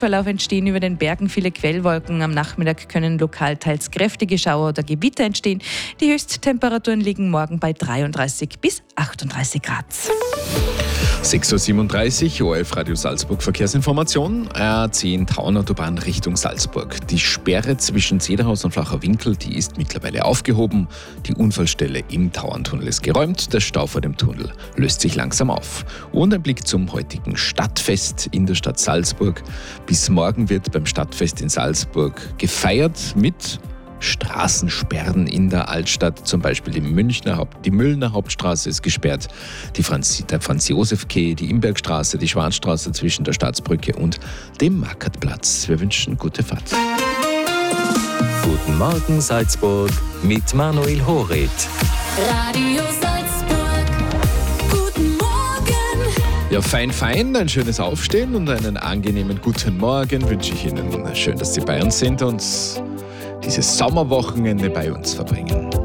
Verlauf entstehen über den Bergen viele Quellwolken. Am Nachmittag können lokal teils kräftige Schauer oder Gewitter entstehen. Die Höchsttemperaturen liegen morgen bei 33 bis 38 Grad. 6.37 Uhr, ORF Radio Salzburg Verkehrsinformation. A10 Tauernautobahn Richtung Salzburg. Die Sperre zwischen Zederhaus und Flacher Winkel, die ist mittlerweile aufgehoben. Die Unfallstelle im Tauerntunnel ist geräumt. Der Stau vor dem Tunnel löst sich langsam auf. Und ein Blick zum heutigen Stadtfest in der Stadt Salzburg. Bis morgen wird beim Stadtfest in Salzburg gefeiert mit Straßensperren in der Altstadt, zum Beispiel die Müllner Hauptstraße ist gesperrt, der Franz-Josef-Quai, die Imbergstraße, die Schwanstraße zwischen der Staatsbrücke und dem Marktplatz. Wir wünschen gute Fahrt. Guten Morgen Salzburg mit Manuel Horit. Radio Salzburg, guten Morgen. Ja, fein, ein schönes Aufstehen und einen angenehmen guten Morgen wünsche ich Ihnen. Schön, dass Sie bei uns sind und dieses Sommerwochenende bei uns verbringen.